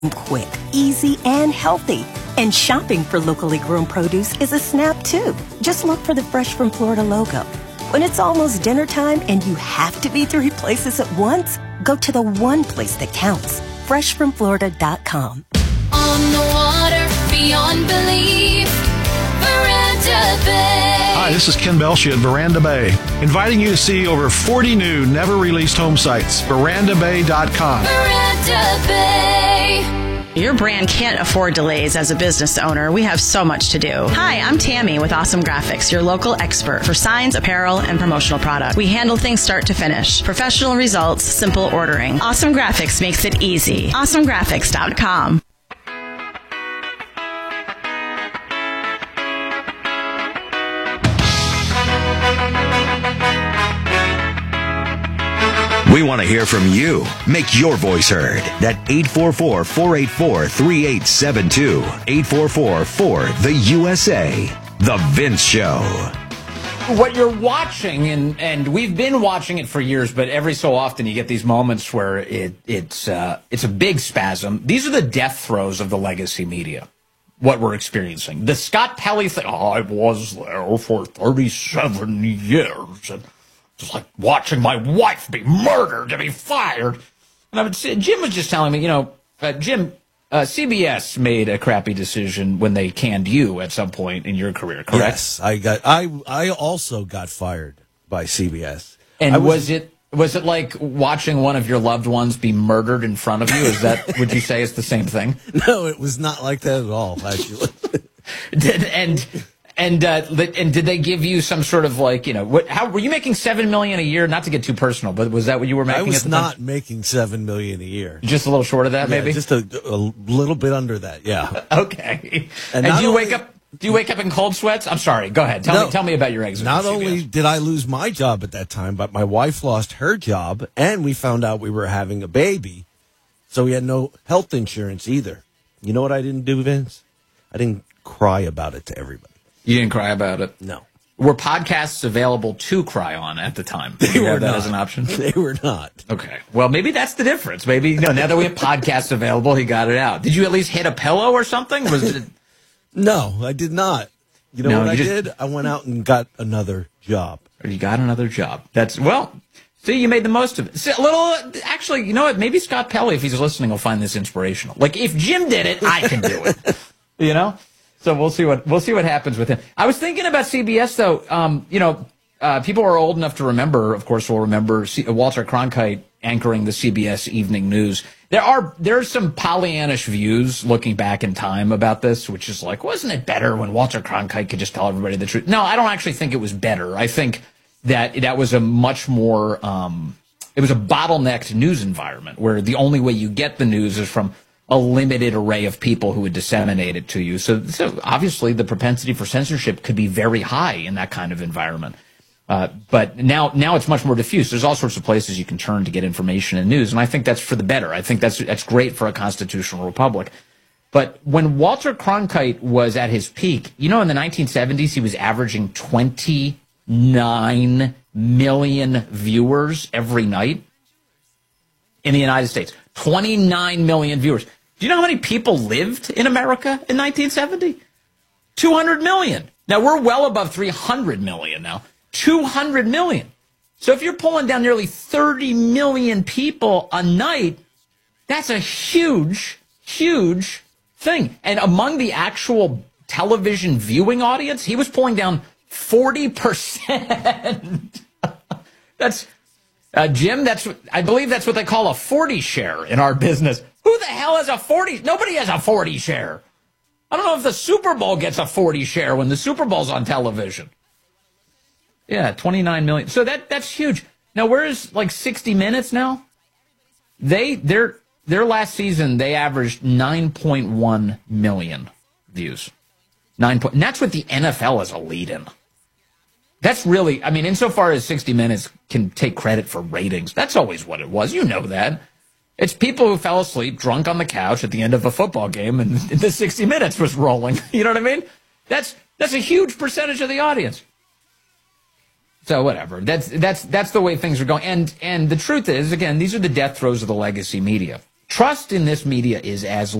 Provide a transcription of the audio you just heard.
Quick, easy, and healthy. And shopping for locally grown produce is a snap, too. Just look for the Fresh from Florida logo. When it's almost dinner time and you have to be 3 places at once, go to the one place that counts. FreshFromFlorida.com. On the water, beyond belief, Veranda Bay. Hi, this is Ken Belshia at Veranda Bay, inviting you to see over 40 new, never-released home sites. VerandaBay.com. Veranda Bay. Your brand can't afford delays as a business owner. We have so much to do. Hi, I'm Tammy with Awesome Graphics, your local expert for signs, apparel, and promotional product. We handle things start to finish. Professional results, simple ordering. Awesome Graphics makes it easy. AwesomeGraphics.com. We want to hear from you. Make your voice heard. At 844-484-3872. 844-4-THE-USA. The Vince Show. What you're watching, and we've been watching it for years, but every so often you get these moments where it's a big spasm. These are the death throes of the legacy media, what we're experiencing. The Scott Pelley thing, I was there for 37 years, and it's like watching my wife be murdered and be fired. And I would say, Jim was just telling me, Jim, CBS made a crappy decision when they canned you at some point in your career, correct? Yes, I also got fired by CBS. And was it like watching one of your loved ones be murdered in front of you? Is that, would you say, it's the same thing? No, it was not like that at all, actually. And did they give you some sort of how were you making $7 million a year? Not to get too personal, but was that what you were making? I was at the time? not making $7 million a year. Just a little short of that, maybe. Just a little bit under that. Yeah. Okay. And do you wake up? Do you wake up in cold sweats? I'm sorry. Go ahead. Tell me about your exit. Not only did I lose my job at that time, but my wife lost her job, and we found out we were having a baby, so we had no health insurance either. You know what I didn't do, Vince? I didn't cry about it to everybody. You didn't cry about it? No. Were podcasts available to cry on at the time? Did you have that as an option? They were not. Okay. Well, maybe that's the difference. Maybe now that we have podcasts available, he got it out. Did you at least hit a pillow or something? No, I did not. You know what I did? I went out and got another job. You got another job. See, you made the most of it. See, actually, you know what? Maybe Scott Pelley, if he's listening, will find this inspirational. Like, if Jim did it, I can do it. So we'll see what happens with him. I was thinking about CBS though. People are old enough to remember. Of course, will remember Walter Cronkite anchoring the CBS Evening News. There are some Pollyannish views looking back in time about this, which is like, wasn't it better when Walter Cronkite could just tell everybody the truth? No, I don't actually think it was better. I think that was a much more it was a bottlenecked news environment where the only way you get the news is from a limited array of people who would disseminate it to you. So obviously the propensity for censorship could be very high in that kind of environment. But now it's much more diffuse. There's all sorts of places you can turn to get information and news, and I think that's for the better. I think that's great for a constitutional republic. But when Walter Cronkite was at his peak, in the 1970s, he was averaging 29 million viewers every night in the United States. 29 million viewers. Do you know how many people lived in America in 1970? 200 million. Now, we're well above 300 million now. 200 million. So if you're pulling down nearly 30 million people a night, that's a huge, huge thing. And among the actual television viewing audience, he was pulling down 40%. That's Jim, I believe that's what they call a 40 share in our business. Who the hell has a 40? Nobody has a 40 share. I don't know if the Super Bowl gets a 40 share when the Super Bowl's on television. Yeah, 29 million. So that's huge. Now, where is 60 Minutes now? Their last season, they averaged 9.1 million views. And that's what the NFL is a lead in. That's really, insofar as 60 Minutes can take credit for ratings, that's always what it was. You know that. It's people who fell asleep drunk on the couch at the end of a football game and the 60 Minutes was rolling. You know what I mean? That's a huge percentage of the audience. So whatever. That's the way things are going. And the truth is, again, these are the death throes of the legacy media. Trust in this media is as